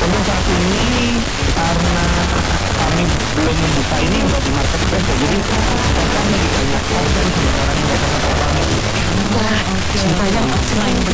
Untuk saat ini karena kami belum membuka ini di marketplace ya, jadi konten lagi banyak konten sebenarnya yang mereka kami. Wah, supaya offline